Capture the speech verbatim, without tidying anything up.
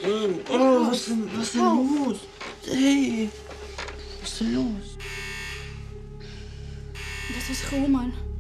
Oh, was denn, was denn los? Hey, was ist denn los? Dat was gewoon, man.